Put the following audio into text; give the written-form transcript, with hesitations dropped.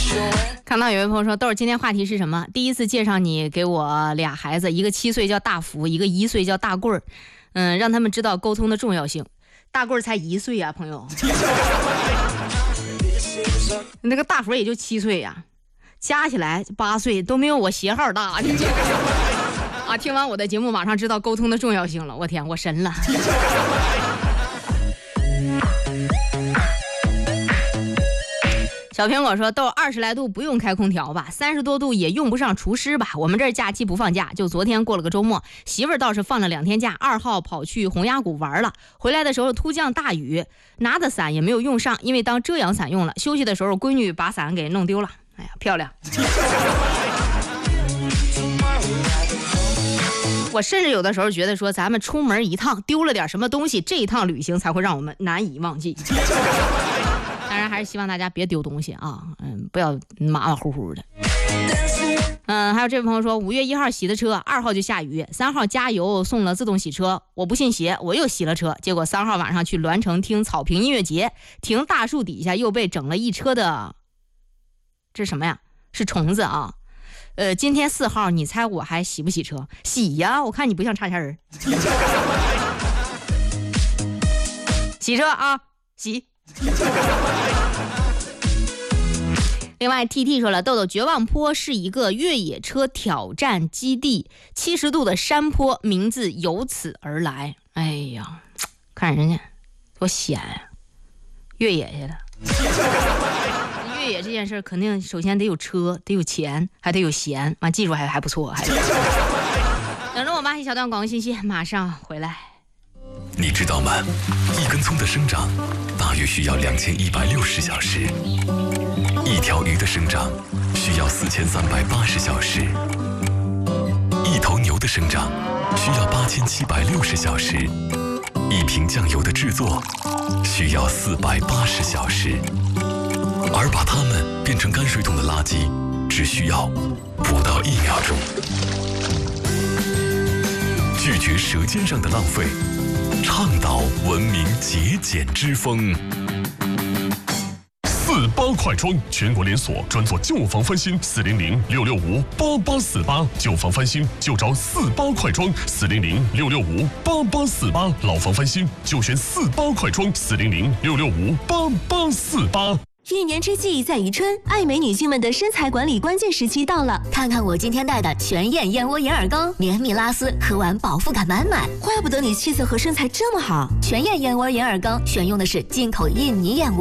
看到有位朋友说，豆儿，今天话题是什么？第一次介绍你给我俩孩子，一个7岁叫大福，一个1岁叫大棍儿，让他们知道沟通的重要性。大棍儿才1岁呀，朋友，那个大福也就7岁呀，加起来8岁都没有我鞋号大。啊！听完我的节目，马上知道沟通的重要性了。我天，我神了！小苹果说：“豆20来度不用开空调吧，30多度也用不上除湿吧。我们这儿假期不放假，就昨天过了个周末，媳妇儿倒是放了2天假。2号跑去洪崖谷玩了，回来的时候突降大雨，拿的伞也没有用上，因为当遮阳伞用了。休息的时候，闺女把伞给弄丢了。哎呀，漂亮！我甚至有的时候觉得说，咱们出门一趟丢了点什么东西，这一趟旅行才会让我们难以忘记。”当然还是希望大家别丢东西啊，不要马马虎虎的。还有这位朋友说，5月1号洗的车，2号就下雨，3号加油送了自动洗车，我不信邪，我又洗了车，结果3号晚上去栾城听草坪音乐节，停大树底下又被整了一车的，这是什么呀？是虫子啊。今天4号，你猜我还洗不洗车？洗呀，我看你不像差钱人。洗车啊，洗。另外 TT 说了，豆豆绝望坡是一个越野车挑战基地，70度的山坡，名字由此而来。哎呀，看人家多闲呀，越野去了。越野这件事肯定首先得有车，得有钱，还得有闲，完技术还不错。等着我们一小段广告信息，马上回来。 你知道吗？一根葱的生长大约需要2160小时，一条鱼的生长需要4380小时，一头牛的生长需要8760小时，一瓶酱油的制作需要480小时，而把它们变成泔水桶的垃圾只需要不到1秒钟。拒绝舌尖上的浪费，倡导文明节俭之风。 48快装全国连锁，专做旧房翻新，400-665-8848，旧房翻新就找48快装，400-665-8848，老房翻新就选48快装，400-665-8848。 一年之计在于春，爱美女性们的身材管理关键时期到了。看看我今天带的全燕燕窝银耳羹，绵密拉丝，喝完饱腹感满满。怪不得你气色和身材这么好。全燕燕窝银耳羹选用的是进口印尼燕窝。